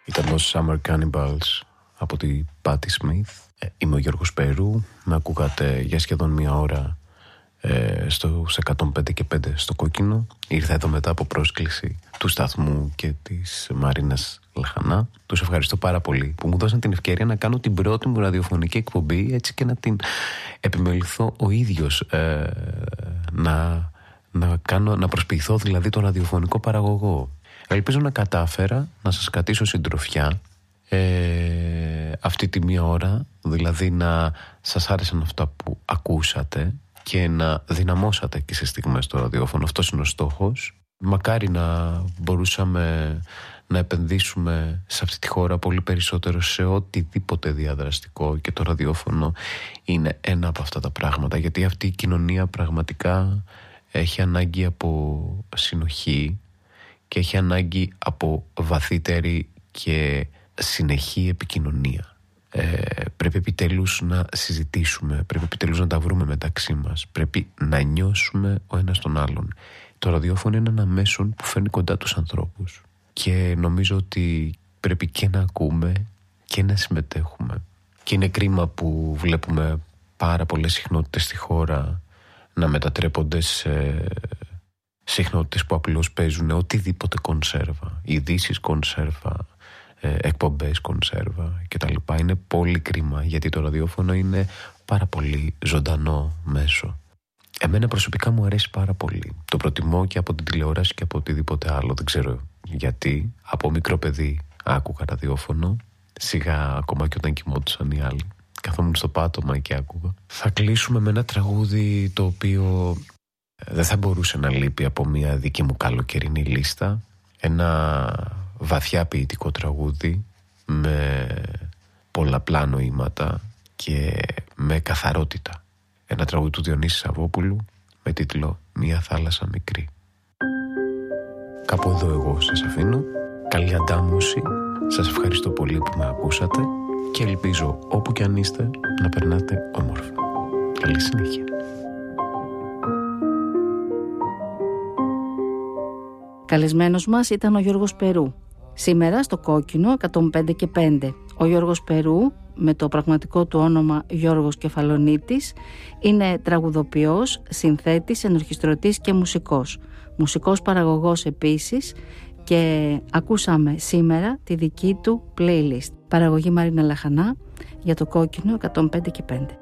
Ήταν το Summer Cannibals από τη Patti Smith. Είμαι ο Γιώργος Περού. Με ακούγατε για σχεδόν μία ώρα στους 105 και 5 στο Κόκκινο. Ήρθα εδώ μετά από πρόσκληση του σταθμού και της Μαρίνας Λαχανά. Τους ευχαριστώ πάρα πολύ που μου δώσαν την ευκαιρία να κάνω την πρώτη μου ραδιοφωνική εκπομπή, έτσι και να την επιμεληθώ ο ίδιος, να προσποιηθώ δηλαδή το ραδιοφωνικό παραγωγό. Ελπίζω να κατάφερα να σας κρατήσω συντροφιά αυτή τη μία ώρα, δηλαδή να σας άρεσαν αυτά που ακούσατε και να δυναμώσατε και σε στιγμές το ραδιόφωνο. Αυτός είναι ο στόχος. Μακάρι να μπορούσαμε να επενδύσουμε σε αυτή τη χώρα πολύ περισσότερο σε οτιδήποτε διαδραστικό, και το ραδιόφωνο είναι ένα από αυτά τα πράγματα, γιατί αυτή η κοινωνία πραγματικά έχει ανάγκη από συνοχή και έχει ανάγκη από βαθύτερη και συνεχή επικοινωνία. Πρέπει επιτέλους να συζητήσουμε, πρέπει επιτέλους να τα βρούμε μεταξύ μας, πρέπει να νιώσουμε ο ένας τον άλλον. Το ραδιόφωνο είναι ένα μέσον που φέρνει κοντά τους ανθρώπους και νομίζω ότι πρέπει και να ακούμε και να συμμετέχουμε. Και είναι κρίμα που βλέπουμε πάρα πολλές συχνότητες στη χώρα να μετατρέπονται σε συχνότητες που απλώς παίζουν οτιδήποτε κονσέρβα, ειδήσεις κονσέρβα, εκπομπές κονσέρβα κτλ. Είναι πολύ κρίμα, γιατί το ραδιόφωνο είναι πάρα πολύ ζωντανό μέσο. Εμένα προσωπικά μου αρέσει πάρα πολύ. Το προτιμώ και από την τηλεόραση και από οτιδήποτε άλλο. Δεν ξέρω γιατί. Από μικρό παιδί άκουγα ραδιόφωνο. Σιγά, ακόμα και όταν κοιμόντουσαν οι άλλοι, καθόμουν στο πάτωμα και άκουγα. Θα κλείσουμε με ένα τραγούδι το οποίο δεν θα μπορούσε να λείπει από μια δική μου καλοκαιρινή λίστα. Ένα βαθιά ποιητικό τραγούδι με πολλαπλά νοήματα και με καθαρότητα. Ένα τραγούδι του Διονύση Σαββόπουλου με τίτλο «Μια θάλασσα μικρή». Κάπου εδώ εγώ σας αφήνω. Καλή αντάμωση. Σας ευχαριστώ πολύ που με ακούσατε και ελπίζω όπου κι αν είστε να περνάτε όμορφα. Καλή συνέχεια. Καλεσμένος μας ήταν ο Γιώργος Περού. Σήμερα στο Κόκκινο 105 και 5. Ο Γιώργος Περού, με το πραγματικό του όνομα Γιώργος Κεφαλονίτης, είναι τραγουδοποιός, συνθέτης, ενορχιστρωτής και μουσικός. Μουσικός παραγωγός επίσης, και ακούσαμε σήμερα τη δική του playlist. Παραγωγή Μαρίνα Λαχανά για το Κόκκινο 105 και 5.